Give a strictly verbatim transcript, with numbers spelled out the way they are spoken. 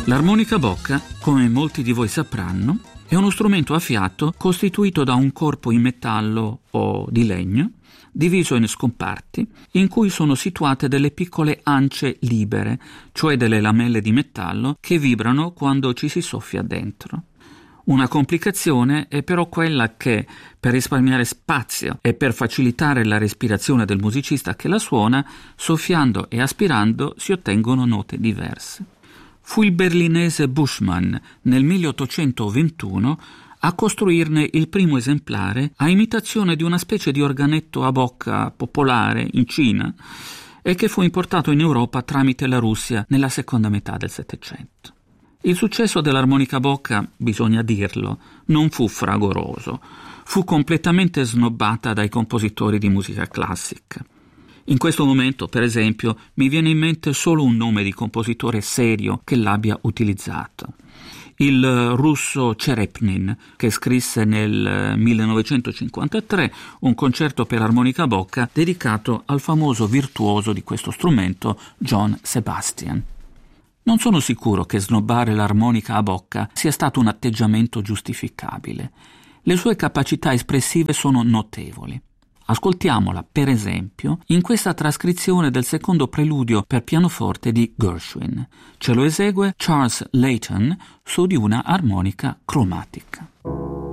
L'armonica a bocca, come molti di voi sapranno, è uno strumento a fiato costituito da un corpo in metallo o di legno, diviso in scomparti, in cui sono situate delle piccole ance libere, cioè delle lamelle di metallo che vibrano quando ci si soffia dentro. Una complicazione è però quella che, per risparmiare spazio e per facilitare la respirazione del musicista che la suona, soffiando e aspirando si ottengono note diverse. Fu il berlinese Buschmann, nel milleottocentoventuno, a costruirne il primo esemplare a imitazione di una specie di organetto a bocca popolare in Cina e che fu importato in Europa tramite la Russia nella seconda metà del Settecento. Il successo dell'armonica a bocca, bisogna dirlo, non fu fragoroso, fu completamente snobbata dai compositori di musica classica. In questo momento, per esempio, mi viene in mente solo un nome di compositore serio che l'abbia utilizzato. Il russo Cherepnin, che scrisse nel millenovecentocinquantatré un concerto per armonica a bocca dedicato al famoso virtuoso di questo strumento, John Sebastian. Non sono sicuro che snobbare l'armonica a bocca sia stato un atteggiamento giustificabile. Le sue capacità espressive sono notevoli. Ascoltiamola, per esempio, in questa trascrizione del secondo preludio per pianoforte di Gershwin. Ce lo esegue Charles Layton su di una armonica cromatica.